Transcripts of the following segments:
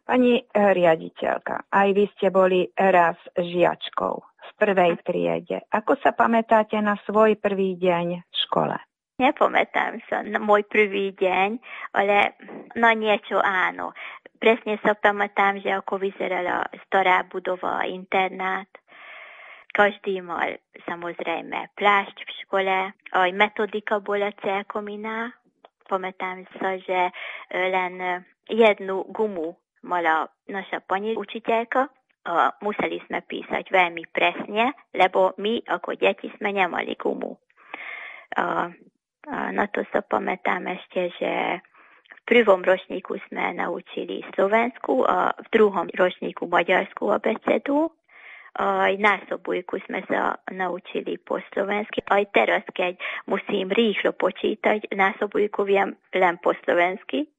Pani riaditeľka, aj vy ste boli raz žiačkou v prvej triede. Ako sa pamätáte na svoj prvý deň v škole? Nepamätám sa na môj prvý deň, ale na niečo áno. Presne sa pamätám, že ako vyzerala stará budova internát. Každý mal samozrejme plášť v škole, aj metodika bola celkom iná. Pamätám sa, že len jednu gumu mala naša pani učiteľka a museli sme písať veľmi presne, lebo my ako deti sme nemali gumu. A na to sa pamätám ešte, že v prvom ročníku sme naučili slovensku a v druhom ročníku maďarskú abecedu. Aj násobujku sme sa naučili po slovensky. Aj teraz, keď musím rýchlo počítať, násobujku viem len po slovensky.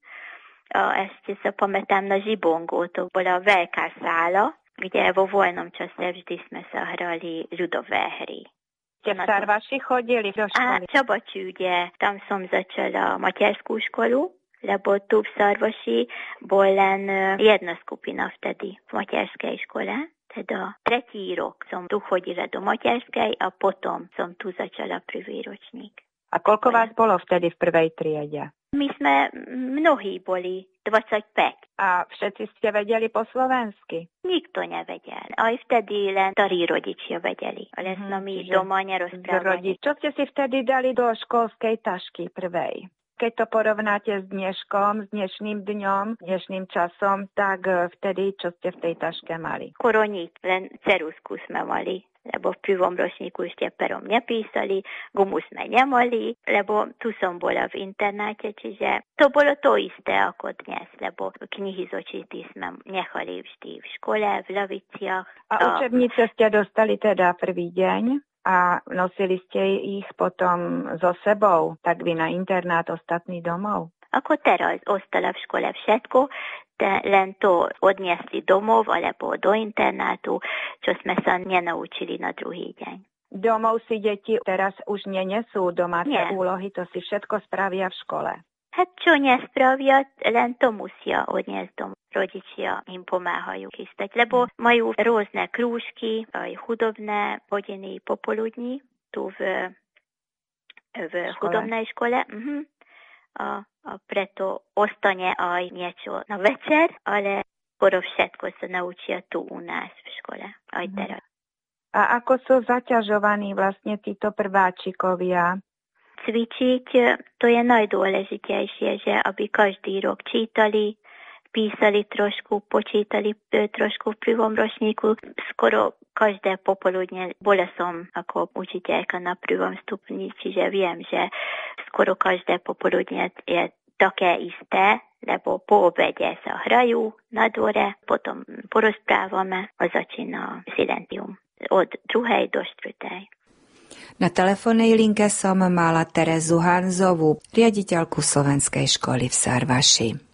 Ešte sa pamätám na žibongu, to bola veľká sála, kde vo voľnom čase vždy sme sa hrali ľudové hry. Ste v Sarvaši chodili do školy? Čabačúde, tam som začala materskú školu, lebo tu v Sarvaši bol len jedna skupina vtedy v materskej škole. Teda 3. rok som tu chodila do materskej a potom som tu začala prvý ročník. A koľko vás bolo vtedy v prvej triede? My sme mnohí boli, 25. A všetci ste vedeli po slovensky? Nikto nevedel. Aj vtedy len starí rodičia vedeli. Ale s nami doma nerozprávali. Čo ste si vtedy dali do školskej tašky prvej? Keď to porovnáte s dneškom, s dnešným dňom, dnešným časom, tak vtedy, čo ste v tej taške mali? Koroník, len ceruzku sme mali, lebo v prvom ročníku ešte perom nepísali, gumu sme nemali, lebo tu som bola v internáte, čiže to bolo to isté ako dnes, lebo knihy z očitý sme nechali vždy v škole, v laviciach. A učebnice ste dostali teda prvý deň? A nosili ste ich potom so sebou, tak vy na internát, ostatný domov? Ako teraz ostala v škole všetko, len to odniesli domov alebo do internátu, čo sme sa nenaučili na druhý deň. Domov si deti teraz už nenesú domáce úlohy, to si všetko spravia v škole. Čo nespravia, len to musia odniesť domov. Rodičia im pomáhajú chystať, lebo majú rôzne krúžky, aj chudobné hodiny popoludní tu v chudobnej škole. A preto ostane aj niečo na večer, ale skoro všetko sa naučia tu u nás v škole, aj teraz. A ako sú zaťažovaní vlastne títo prváčikovia? Cvičiť, to je najdôležitejšie, že aby každý rok čítali, písali trošku, počítali trošku v prvom ročníku. Skoro každé popoludne bola som ako učiteľka na prvom stupni, čiže viem, že skoro každé popoludne je také isté, lebo po obede sa hrajú na dvore, potom porozprávame a začína silentium od 2. do 4. Na telefónnej linke som mala Terezu Hanzovú, riaditeľku slovenskej školy v Sarvaši.